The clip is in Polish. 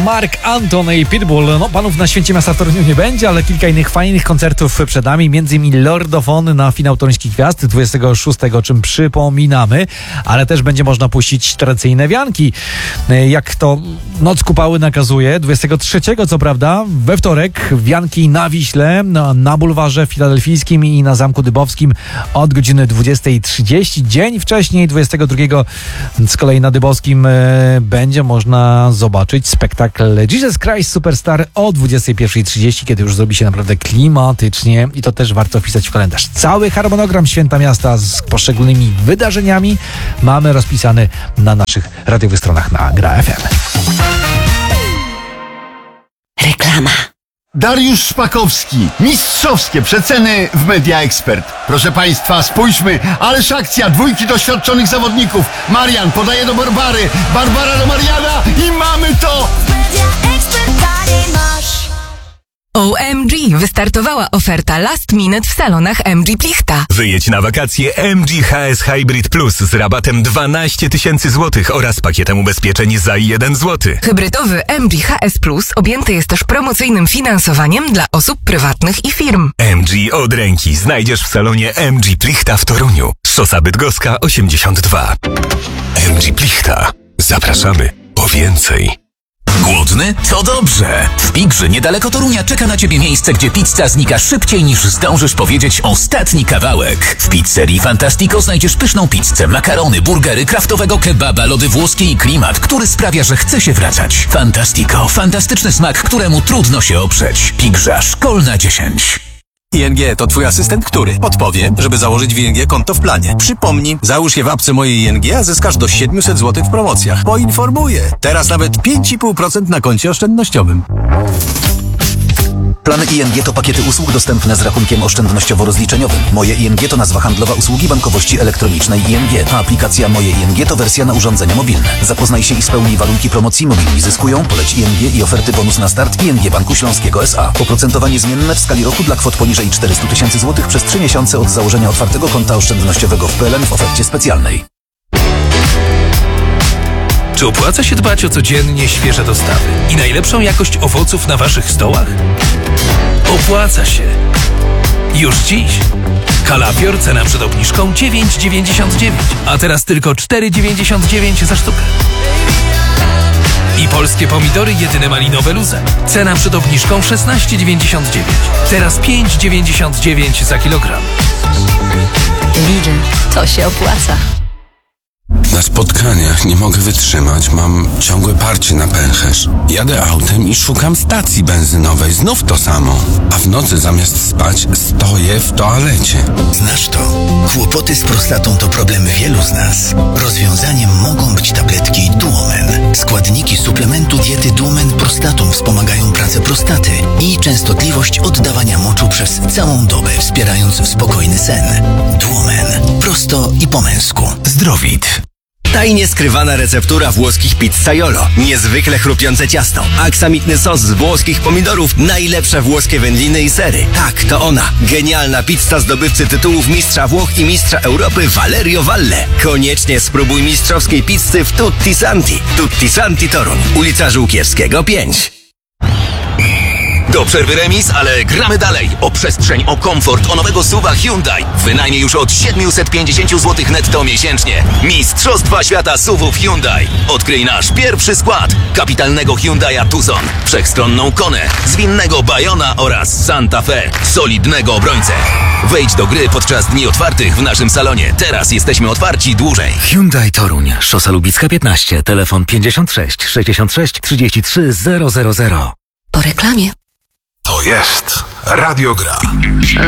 Mark Anthony i Pitbull. No, panów na Święcie Miasta w Toruniu nie będzie, ale kilka innych fajnych koncertów przed nami. Między innymi Lordofon na finał Toruńskich Gwiazd 26, o czym przypominamy. Ale też będzie można puścić tradycyjne wianki. Jak to Noc Kupały nakazuje. 23, co prawda, we wtorek wianki na Wiśle, na bulwarze filadelfijskim i na Zamku Dybowskim od godziny 20:30. Dzień wcześniej, 22, z kolei na Dybowskim będzie można zobaczyć spektakl Jesus Christ Superstar o 21:30, kiedy już zrobi się naprawdę klimatycznie i to też warto wpisać w kalendarz. Cały harmonogram Święta Miasta z poszczególnymi wydarzeniami mamy rozpisany na naszych radiowych stronach na Gra FM. Reklama. Dariusz Szpakowski. Mistrzowskie przeceny w Media Expert. Proszę Państwa, spójrzmy. Ależ akcja. Dwójki doświadczonych zawodników. Marian podaje do Barbary. Barbara do Mariana i mamy to! Media Expert taniej masz. OMG! Wystartowała oferta Last Minute w salonach MG Plichta. Wyjedź na wakacje MG HS Hybrid Plus z rabatem 12 000 złotych oraz pakietem ubezpieczeń za 1 zł. Hybrydowy MG HS Plus objęty jest też promocyjnym finansowaniem dla osób prywatnych i firm. MG od ręki znajdziesz w salonie MG Plichta w Toruniu. Szosa Bydgoska 82. MG Plichta. Zapraszamy po więcej. Głodny? To dobrze! W Pigrze niedaleko Torunia czeka na Ciebie miejsce, gdzie pizza znika szybciej niż zdążysz powiedzieć ostatni kawałek. W pizzerii Fantastico znajdziesz pyszną pizzę, makarony, burgery, kraftowego kebaba, lody włoskie i klimat, który sprawia, że chce się wracać. Fantastico. Fantastyczny smak, któremu trudno się oprzeć. Pigrza Szkolna 10. ING to Twój asystent, który podpowie, żeby założyć w ING konto w planie. Przypomnij, załóż je w apce mojej ING, a zyskasz do 700 zł w promocjach. Poinformuję. Teraz nawet 5,5% na koncie oszczędnościowym. Plany ING to pakiety usług dostępne z rachunkiem oszczędnościowo-rozliczeniowym. Moje ING to nazwa handlowa usługi bankowości elektronicznej ING, a aplikacja Moje ING to wersja na urządzenia mobilne. Zapoznaj się i spełnij warunki promocji. Mobilni zyskują, poleć ING i oferty bonus na start ING Banku Śląskiego S.A. Oprocentowanie zmienne w skali roku dla kwot poniżej 400 000 zł przez 3 miesiące od założenia otwartego konta oszczędnościowego w PLN w ofercie specjalnej. Czy opłaca się dbać o codziennie świeże dostawy i najlepszą jakość owoców na Waszych stołach? Opłaca się. Już dziś. Kalafior cena przed obniżką 9,99, a teraz tylko 4,99 za sztukę. I polskie pomidory jedyne malinowe Luze. Cena przed obniżką 16,99, teraz 5,99 za kilogram. Lidl, to się opłaca. Na spotkaniach nie mogę wytrzymać, mam ciągłe parcie na pęcherz. Jadę autem i szukam stacji benzynowej, znów to samo. A w nocy zamiast spać stoję w toalecie. Znasz to? Kłopoty z prostatą to problem wielu z nas. Rozwiązaniem mogą być tabletki Duomen. Składniki suplementu diety Duomen Prostatum wspomagają pracę prostaty i częstotliwość oddawania moczu przez całą dobę, wspierając spokojny sen. Duomen. Prosto i po męsku. Zdrowit. Tajnie skrywana receptura włoskich pizzaiolo. Niezwykle chrupiące ciasto. Aksamitny sos z włoskich pomidorów. Najlepsze włoskie wędliny i sery. Tak, to ona. Genialna pizza zdobywcy tytułów Mistrza Włoch i Mistrza Europy Valerio Valle. Koniecznie spróbuj mistrzowskiej pizzy w Tutti Santi. Tutti Santi Toruń. Ulica Żółkiewskiego 5. Do przerwy remis, ale gramy dalej. O przestrzeń, o komfort, o nowego SUV-a Hyundai. Wynajmniej już od 750 zł netto miesięcznie. Mistrzostwa świata SUV-ów Hyundai. Odkryj nasz pierwszy skład. Kapitalnego Hyundai'a Tucson, wszechstronną Konę, zwinnego Bayona oraz Santa Fe, solidnego obrońcę. Wejdź do gry podczas dni otwartych w naszym salonie. Teraz jesteśmy otwarci dłużej. Hyundai Toruń, Szosa Lubicka 15, telefon 56 66 33 000. Po reklamie. To jest Radio Gra.